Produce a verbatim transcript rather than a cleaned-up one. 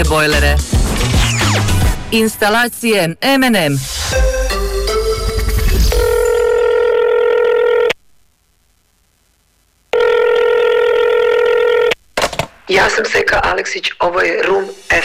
ruske bojlere. Instalacije em en em. Ja sam Seka Aleksić, ovo je Room